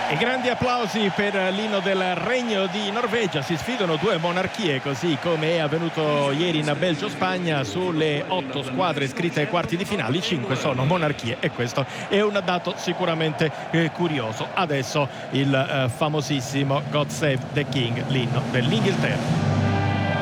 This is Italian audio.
E grandi applausi per l'inno del Regno di Norvegia. Si sfidano due monarchie, così come è avvenuto ieri in Belgio-Spagna. Sulle 8 squadre iscritte ai quarti di finale, 5 sono monarchie, e questo è un dato sicuramente curioso. Adesso il famosissimo God Save the King, l'inno dell'Inghilterra.